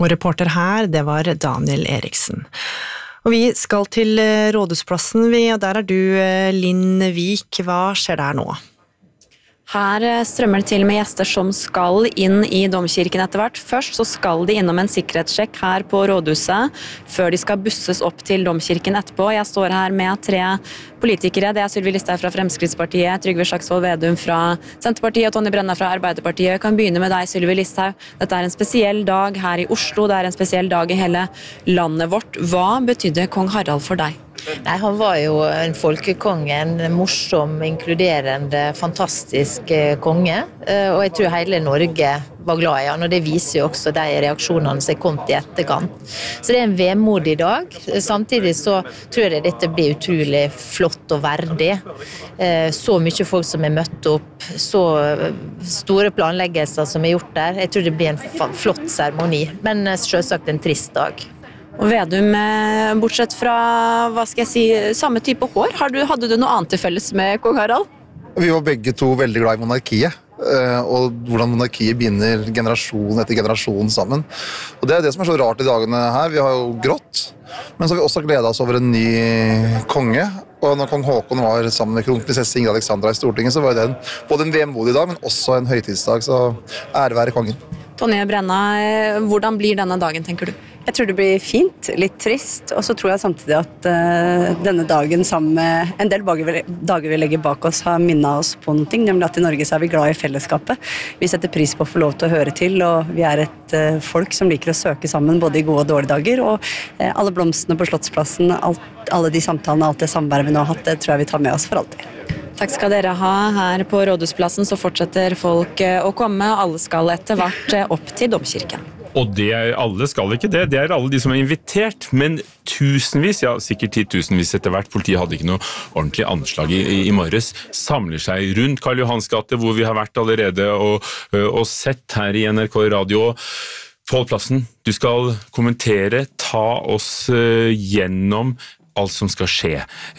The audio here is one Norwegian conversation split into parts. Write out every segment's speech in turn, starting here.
Og reporter her, det var Daniel Eriksen. Og vi skal til Rådhusplassen, og der du, Linn Vik. Hva skjer der nå? Her strømmer det til med gjester som skal inn i domkirken etter hvert. Først så skal de innom en sikkerhetssjekk her på Rådhuset, før de skal busses opp til domkirken etterpå. Jeg står her med 3 politikere. Det Sylvi Listhaug fra Fremskrittspartiet, Trygve Slagsvold Vedum fra Senterpartiet og Tonje Brenna fra Arbeiderpartiet. Jeg kan begynne med deg, Sylvi Listhaug. Dette en spesiell dag her i Oslo. Det en spesiell dag i hele landet vårt. Hva betydde kong Harald for deg? Nei, han var jo en folkekonge, en morsom, inkluderende, fantastisk konge, og jeg tror hele Norge var glad i han, og det viser jo også de reaksjonene som kommet i etterkant. Så det en vemodig dag. Samtidig så tror jeg dette blir utrolig flott og verdig. Så mye folk som møtt opp, så store planleggelser som gjort der. Jeg tror det blir en flott seremoni, men selvsagt en trist dag. Og Vedum, bortsett fra, hva skal jeg si, samme type hår, hadde du noe annet til felles med kong Harald? Vi var begge to veldig glad i monarkiet, og hvordan monarkiet binder generasjon etter generasjon sammen. Og det det som så rart i dagene her. Vi har jo grått, men så har vi også gledet oss over en ny konge. Og når kong Håkon var sammen med kronprinsesse Ingrid Alexandra i Stortinget, så var det både en vemodig dag, men også en høytidsdag, så ære være kongen. Tonje Brenna, hvordan blir denne dagen, tenker du? Jeg tror det blir fint, litt trist, og så tror jeg samtidig at denne dagen sammen med en del dager vi legger bak oss har minnet oss på noe, nemlig at i Norge så vi glad i fellesskapet. Vi setter pris på å få lov til å høre til, og vi et folk som liker å søke sammen både i gode og dårlige dager, og alle blomstene på Slottsplassen, alle de samtalene, alt det samværet vi nå har hatt, det tror jeg vi tar med oss for alltid. Takk skal dere ha. Her på Rådhusplassen så fortsetter folk å komme, og alle skal etter hvert opp til domkirken. Og alle skal ikke det, det alle de som invitert, men tusenvis, ja sikkert 10.000-vis etter hvert, politiet hadde ikke noe ordentlig anslag i morges, samler seg rundt Karl Johans gate, hvor vi har vært allerede og sett her i NRK Radio. Pål Plassen, du skal kommentere, ta oss gjennom alt som skal skje,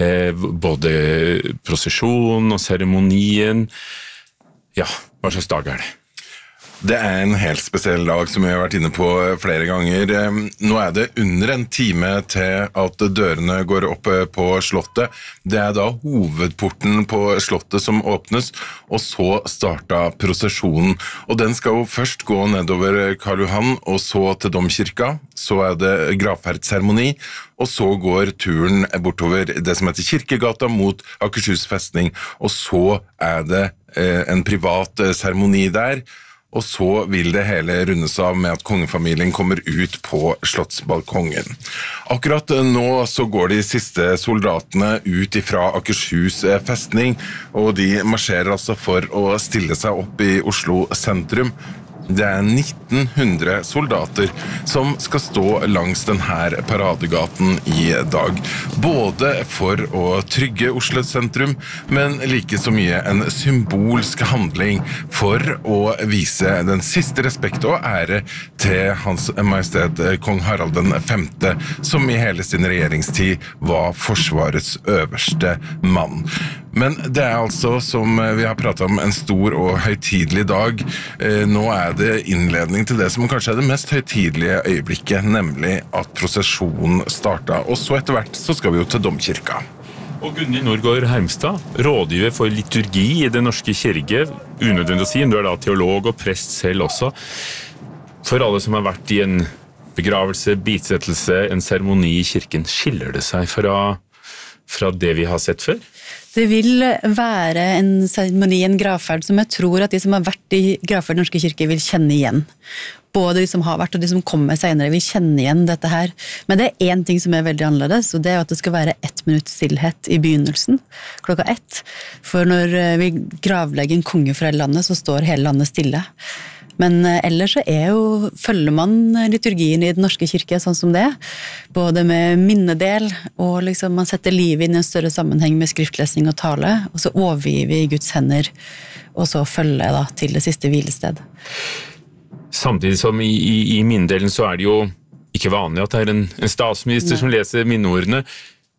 både prosesjon og seremonien. Ja, hva slags dag det? Det en helt spesiell dag som vi har vært inne på flere ganger. Nå det under en time til at dørene går opp på slottet. Det da hovedporten på slottet som åpnes, og så startet prosesjonen. Og den skal jo først gå nedover Karl Johan, og så til domkirka. Så det gravferdsseremoni, og så går turen bortover det som heter Kirkegata mot Akershus festning, og så det en privat seremoni der. Og så vil det hele rundes av med at kongefamilien kommer ut på slottsbalkongen. Akkurat nå så går de siste soldatene ut ifra Akershus festning, og de marsjerer altså for å stille seg opp i Oslo sentrum. Det 1900 soldater som skal stå langs denne paradegaten i dag. Både for å trygge Oslo sentrum, men like så mye en symbolsk handling for å vise den siste respekt og ære til Hans Majestet Kong Harald den 5., som i hele sin regjeringstid var Forsvarets øverste mann. Men det altså, som vi har pratet om, en stor og høytidelig dag. Nå det innledning til det som kanskje det mest høytidelige øyeblikket, nemlig at prosesjonen startet. Og så etter hvert så skal vi jo til domkirka. Og Gunhild Nordgaard Hermstad, rådgiver for liturgi i Den norske kirke, unødvendig å si, du da teolog og prest selv også. For alle som har vært i en begravelse, bitsettelse, en seremoni i kirken, skiller det seg fra det vi har sett før? Det vil være en seremoni, en gravferd, som jeg tror at de som har vært i gravferd i Den norske kirke vil kjenne igjen. Både de som har vært og de som kommer senere vil kjenne igjen dette her. Men det en ting som veldig annerledes, og det at det skal være 1 minutt stillhet i begynnelsen, 1:00. For når vi gravlegger en konge fra hele landet, så står hele landet stille. Men ellers så følger man liturgien i Den norske kirke sånn som det, både med minnedel, og liksom man setter livet inn i en større sammenheng med skriftlesning og tale, og så overgir vi i Guds hender, og så følger da til det siste hvilested. Samtidig som i minnedelen så det jo ikke vanlig at det en statsminister som leser minneordene.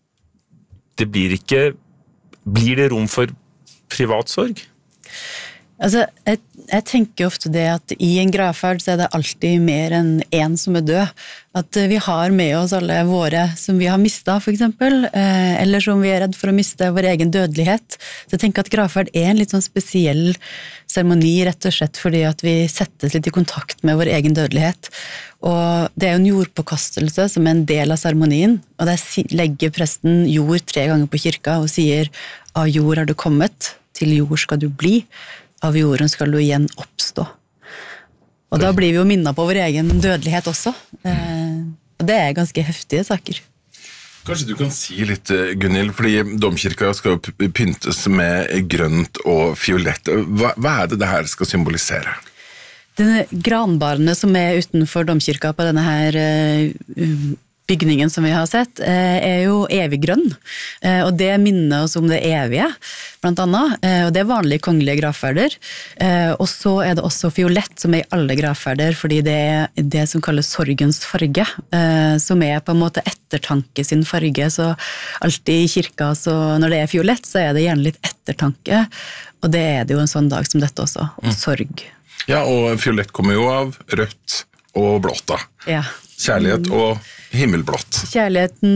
Blir det rom for privatsorg? Altså, jeg tenker ofte det at i en gravferd så det alltid mer enn en som død. At vi har med oss alle våre som vi har mistet, for eksempel, eller som vi redd for å miste vår egen dødelighet. Så jeg tenker at gravferd en litt sånn spesiell seremoni, rett og slett fordi at vi settes litt i kontakt med vår egen dødelighet. Og det jo en jordpåkastelse som en del av seremonien, og der legger presten jord 3 ganger på kirka og sier «Av jord har du kommet, til jord skal du bli». Av jorden skal du igjen oppstå. Og da blir vi jo minnet på vår egen dødelighet også. Og det ganske heftige saker. Kanskje du kan si litt, Gunhild, fordi domkirka skal pyntes med grønt og fiolett. Hva det her skal symbolisere? Denne granbarene som utenfor domkirka på denne her bygningen som vi har sett, jo evig grønn, og det minner oss om det evige, blant annet, og det vanlige kongelige gravferder, og så det også fiolett som i alle gravferder, fordi det det som kalles sorgens farge, som på en måte ettertanke sin farge, så alltid i kirka, så når det fiolett, så det gjerne litt ettertanke, og det det jo en sånn dag som dette også, og sorg. Ja, og fiolett kommer jo av rødt og blått da. Ja. Kjærlighet og himmelblått. Kjærligheten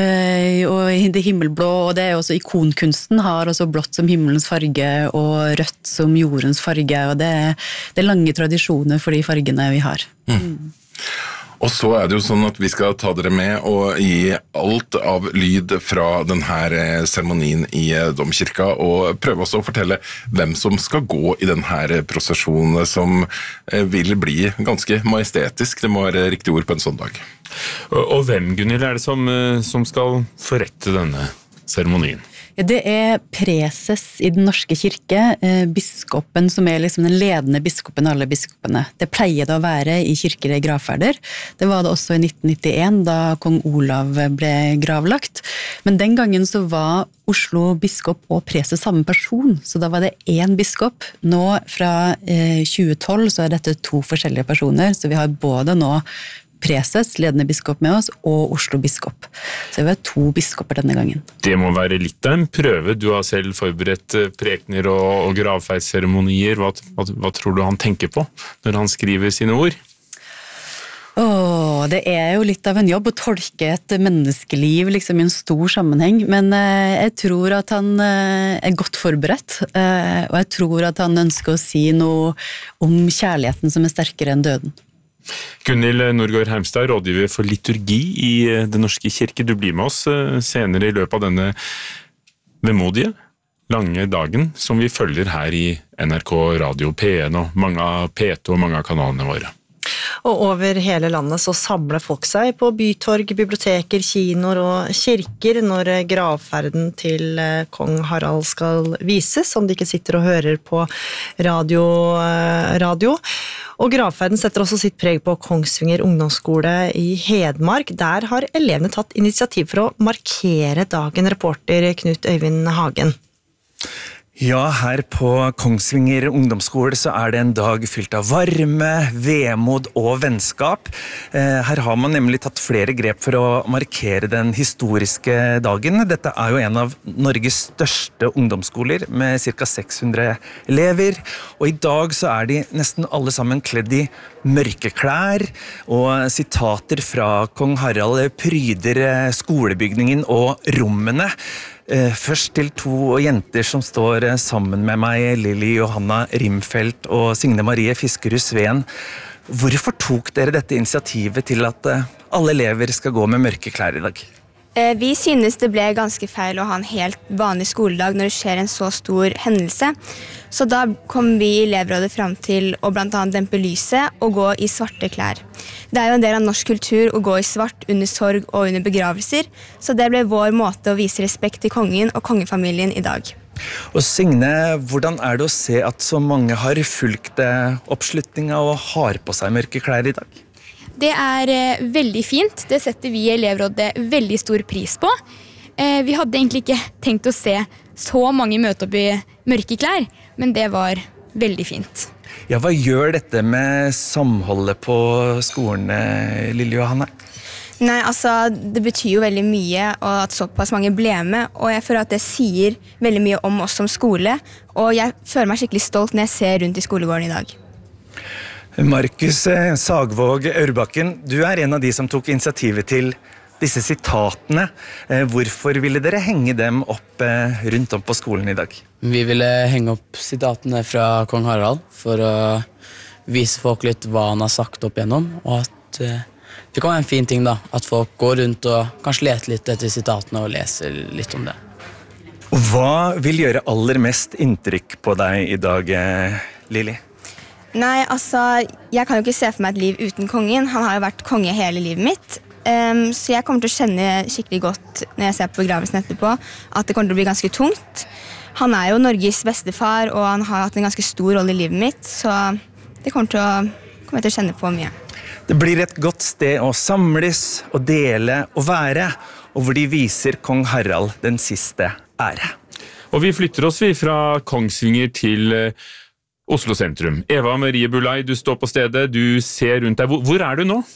og det himmelblå, og det også ikonkunsten har også blått som himmelens farge og rødt som jordens farge, og det lange tradisjoner for de fargene vi har. Og så det jo sånn at vi skal ta dere med og gi alt av lyd fra denne seremonien i domkirka, og prøve også å fortelle hvem som skal gå i denne prosesjonen som vil bli ganske majestetisk, det må være riktig ord på en sånn dag. Og hvem, Gunhild, det som skal forrette denne seremonien? Ja, det preses i den norske kirke, biskopen som liksom den ledende biskopen av alle biskopene. Det pleier det å være i kirkelige gravferder. Det var det også i 1991 da kong Olav ble gravlagt. Men den gangen så var Oslo biskop og preses samme person, så da var det én biskop. Nå fra 2012 så dette 2 forskjellige personer, så vi har både nå preses, ledende biskop med oss, og Oslo biskop. Så vi har 2 biskoper denne gangen. Det må være litt av en prøve. Du har selv forberedt prekener og gravferdsseremonier. Hva tror du han tenker på når han skriver sine ord? Det jo litt av en jobb å tolke et menneskeliv liksom, i en stor sammenheng, men jeg tror at han godt forberedt, og jeg tror at han ønsker å si noe om kjærligheten som sterkere enn døden. Gunhild Nordgaard Hermstad, rådgiver for liturgi i Den norske kirke. Du blir med oss senere i løpet av denne vemodige, lange dagen som vi følger her i NRK Radio P1 og mange av P2 og mange av kanalene våre. Og over hele landet så samler folk seg på bytorg, biblioteker, kinoer og kirker når gravferden til kong Harald skal vises, om de ikke sitter og hører på radio. Og gravferden setter også sitt preg på Kongsvinger ungdomsskole i Hedmark. Der har elevene tatt initiativ for å markere dagen, reporter Knut Øyvind Hagen. Ja, her på Kongsvinger ungdomsskole så det en dag fylt av varme, vemod og vennskap. Her har man nemlig tatt flere grep for å markere den historiske dagen. Dette jo en av Norges største ungdomsskoler med ca. 600 elever. Og i dag så de nesten alle sammen kledd i mørke klær, og sitater fra kong Harald pryder skolebygningen og rommene. Først til 2 jenter som står sammen med meg, Lili Johanna Rimfeldt og Signe Marie Fiskerud Sveen. Hvorfor tok dere dette initiativet til at alle elever skal gå med mørke klær i dag? Vi synes det ble ganske feil å ha en helt vanlig skoledag når det skjer en så stor hendelse. Så da kom vi i elevrådet frem til å blant annet dempe lyset og gå i svarte klær. Det jo en del av norsk kultur å gå i svart under sorg og under begravelser, så det ble vår måte å vise respekt til kongen og kongefamilien i dag. Og Signe, hvordan det å se at så mange har fulgt oppslutningen og har på seg mørke klær i dag? Det veldig fint. Det setter vi i elevrådet veldig stor pris på. Vi hadde egentlig ikke tenkt å se så mange møte opp i mørke klær, men det var veldig fint. Ja, hva gjør dette med samholdet på skolen, Lille Johanne? Nei, altså, det betyr jo veldig mye at såpass mange ble med, og jeg føler at det sier veldig mye om oss som skole, og jeg føler meg skikkelig stolt når jeg ser rundt i skolegården i dag. Markus Sagvåg Aurbakken, du en av de som tok initiativet til disse sitatene. Hvorfor ville dere henge dem opp rundt om på skolen i dag? Vi ville henge opp sitatene fra kong Harald for å vise folk litt hva han har sagt opp igjennom, og at det kan være en fin ting da, at folk går rundt og kanskje leter litt etter sitatene og leser litt om det. Og hva vil gjøre aller mest inntrykk på deg i dag, Lili? Nei, altså, jeg kan jo ikke se for meg et liv uten kongen. Han har jo vært konge hele livet mitt. Så jeg kommer til å kjenne skikkelig godt når jeg ser på begravelsen etterpå, at det kommer til å bli ganske tungt. Han jo Norges bestefar, og han har hatt en ganske stor rolle i livet mitt, så det kommer jeg til å kjenne på mye. Det blir et godt sted å samles og dele og være, og hvor de viser kong Harald den siste ære. Og vi flytter oss fra Kongsvinger til Oslo sentrum. Eva Marie Bulai, du står på stedet, du ser rundt deg. Hvor du nå?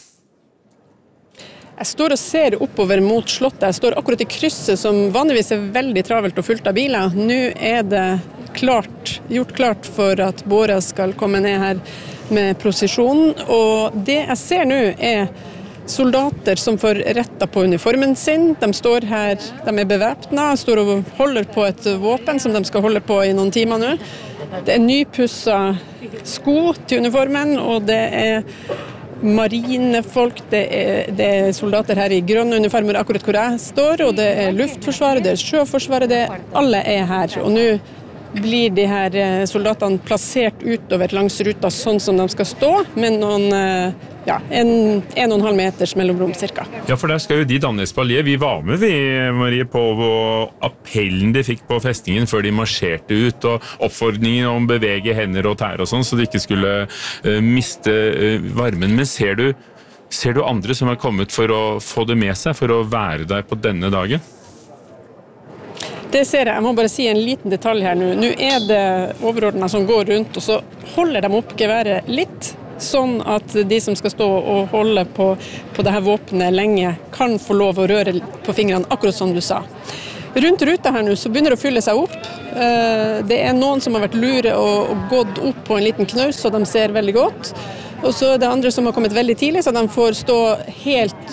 Jeg står og ser oppover mot slottet. Jeg står akkurat i krysset som vanligvis veldig travelt og fullt av biler. Nå det gjort klart for at båra skal komme ned her med prosesjonen, og det jeg ser nå soldater som får rettet på uniformen sin. De står her, de bevæpnet, står og holder på et våpen som de skal holde på i noen timer nå. Det nypusset sko til uniformen, og det marinefolk, det soldater her i grønne uniformer akkurat hvor jeg står, og det luftforsvaret, det sjøforsvaret, alle her. Og nå blir de her soldatene plassert utover langs ruta sånn som de skal stå, med noen, 1,5 meters mellomrom cirka. Ja, for der skal jo de danne espalier. Vi var med, Marie, på appellen de fikk på festningen før de marsjerte ut, og oppfordringen om å bevege hender og tær og sånn, så de ikke skulle miste varmen. Men ser du andre som har kommet for å få det med seg, for å være der på denne dagen? Det ser jeg må bare si en liten detalj her nå. Nå det overordnet som går rundt, og så holder de opp geværet litt, sånn at de som skal stå og holde på det her våpenet lenge, kan få lov å røre på fingrene, akkurat som du sa. Rundt ruta her nå så begynner det å fylle seg opp. Det noen som har vært lure og gått opp på en liten knaus, så de ser veldig godt. Og så det andre som har kommet veldig tidlig, så de får stå helt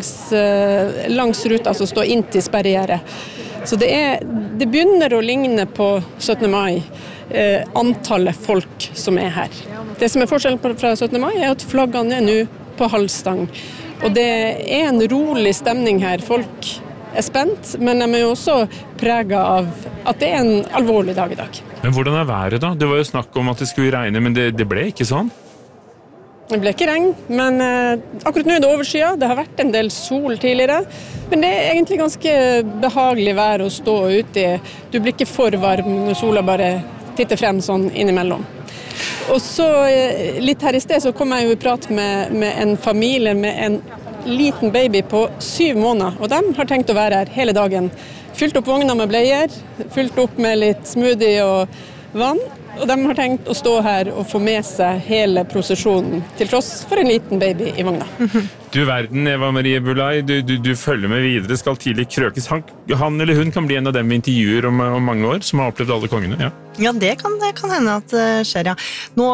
langs ruta, altså stå inn til sperregjerdet. Så det begynner å ligne på 17. mai, antallet folk som her. Det som forskjellen fra 17. mai at flaggene nå på halvstang. Og det en rolig stemning her. Folk spent, men de jo også preget av at det en alvorlig dag i dag. Men hvordan været da? Det var jo snakk om at det skulle regne, men det ble ikke sånn? Det ble ikke regn, men akkurat nå det overskyet. Det har vært en del sol tidligere, men det egentlig ganske behagelig vær å stå ute i. Du blir ikke for varm når sola bare titter frem sånn innimellom. Og så litt her i sted så kom jeg jo i prat med en familie med en liten baby på 7 måneder, og de har tenkt å være her hele dagen. Fylt opp vogna med bleier, fylt opp med litt smoothie og vann, og de har tenkt å stå her og få med seg hele prosesjonen, til tross for en liten baby i vogna. Du verden, Eva Marie Bulai, du følger med videre, skal tidlig krøkes. Han eller hun kan bli en av dem vi intervjuer om mange år, som har opplevd alle kongene, ja. Ja, det kan hende at det skjer, ja. Nå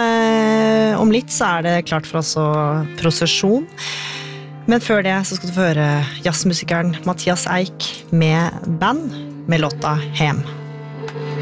om litt så det klart for oss å prosesjon. Men før det så skal du få høre jazzmusikeren Mathias Eik med band med låta Hem.